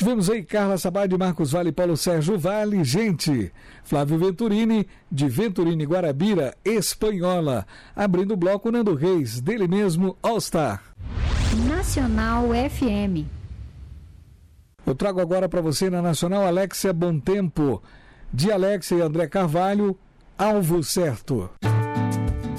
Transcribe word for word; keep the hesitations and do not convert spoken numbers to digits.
Tivemos aí Carla Sabad, Marcos Vale, Paulo Sérgio Vale, gente, Flávio Venturini, de Venturini Guarabira, Espanhola. Abrindo o bloco, Nando Reis, dele mesmo, All Star. Nacional F M. Eu trago agora para você na Nacional Alexia Bom Tempo, de Alexia e André Carvalho, Alvo Certo.